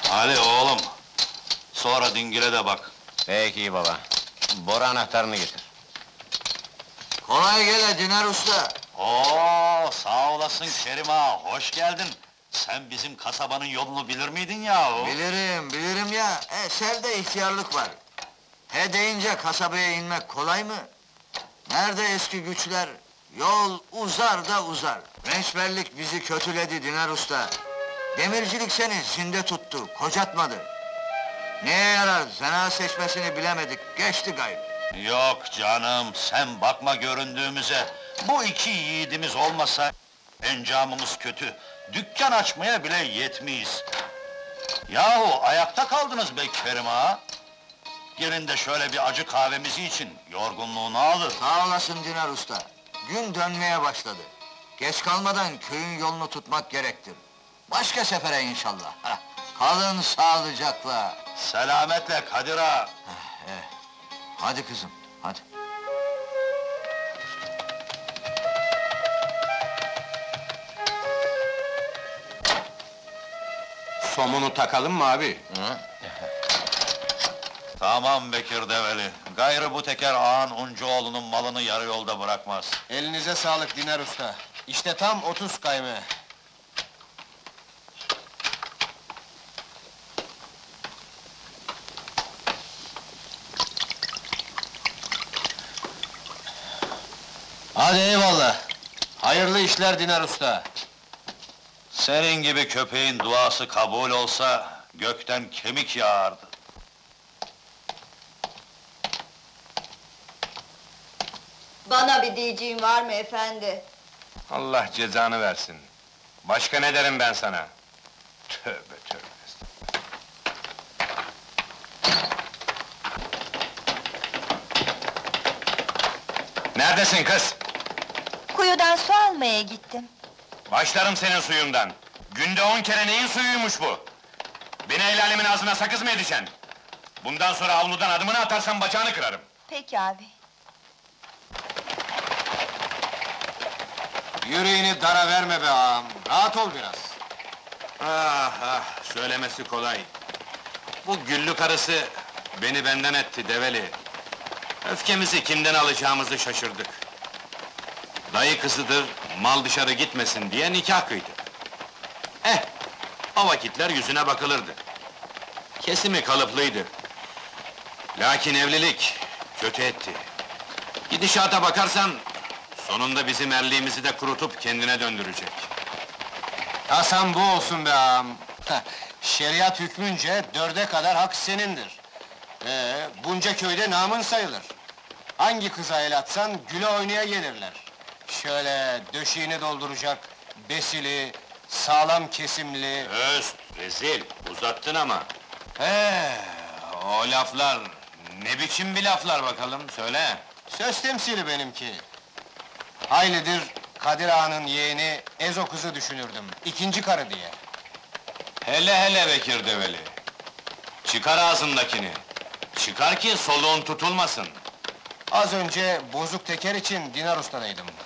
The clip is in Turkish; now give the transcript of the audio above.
Hadi oğlum, sonra dingile de bak. Peki baba. Boru anahtarını getir. Kolay gele Dinar Usta. Oo, sağ olasın Kerim ağa, hoş geldin. Sen bizim kasabanın yolunu bilir miydin yahu? Bilirim ya. Serde ihtiyarlık var. He deyince kasabaya inmek kolay mı? Nerede eski güçler? Yol uzar da uzar. Rençberlik bizi kötüledi Dinar Usta. Demircilik seni zinde tuttu, kocatmadı. Neye yarar, zena seçmesini bilemedik, geçti gayrı. Yok canım, sen bakma göründüğümüze. Bu iki yiğidimiz olmasa, encamımız kötü. Dükkan açmaya bile yetmeyiz. Yahu ayakta kaldınız be Kerim ağa. Gelin de şöyle bir acı kahvemizi için, yorgunluğunu alır. Sağ olasın Dinar Usta. Gün dönmeye başladı. Geç kalmadan köyün yolunu tutmak gerektir. Başka sefere inşallah. Kalın sağlıcakla. Selametle Kadir ağa. Hadi kızım, hadi. Somunu takalım mı abi? Tamam Bekir Develi. Gayrı bu teker ağan Uncuoğlu'nun malını yarı yolda bırakmaz. Elinize sağlık Dinar Usta. İşte tam 30 kayme. Hadi eyvallah. Hayırlı işler Dinar Usta. Senin gibi köpeğin duası kabul olsa, gökten kemik yağardı. Bana bir diyeceğin var mı efendi? Allah cezanı versin. Başka ne derim ben sana? Tövbe tövbe. Neredesin kız? Kuyudan su almaya gittim. Başlarım senin suyundan. Günde 10 kere neyin suyuymuş bu? Beni el alemin ağzına sakız mı edeceksin? Bundan sonra avludan adımını atarsan bacağını kırarım. Peki abi. Yüreğini dara verme be ağam, rahat ol biraz. Ah ah, söylemesi kolay. Bu güllü karısı beni benden etti Develi. Öfkemizi kimden alacağımızı şaşırdık. Dayı kızıdır, mal dışarı gitmesin diye nikah kıydık. O vakitler yüzüne bakılırdı. Kesimi kalıplıydı. Lakin evlilik kötü etti. Gidişata bakarsan, sonunda bizim erliğimizi de kurutup kendine döndürecek. Hasan bu olsun be ağam! Şeriat hükmünce 4'e kadar hak senindir. Bunca köyde namın sayılır. Hangi kıza el atsan güle oynaya gelirler. Şöyle döşeğini dolduracak, besili, sağlam kesimli... Öst, rezil, uzattın ama! O laflar, ne biçim bir laflar bakalım, söyle! Söz temsili benimki. Haylidir, Kadir Ağa'nın yeğeni Ezo kızı düşünürdüm, ikinci karı diye. Hele hele Bekir Develi! Çıkar ağzındakini! Çıkar ki soluğun tutulmasın! Az önce bozuk teker için Dinar Usta'daydım.